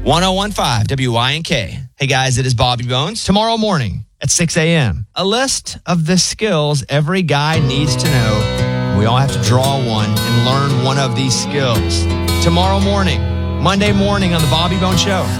1015 WYNK. Hey guys, it is Bobby Bones. Tomorrow morning at 6 a.m., a list of the skills every guy needs to know. We all have to draw one and learn one of these skills. Tomorrow morning, Monday morning on the Bobby Bones Show.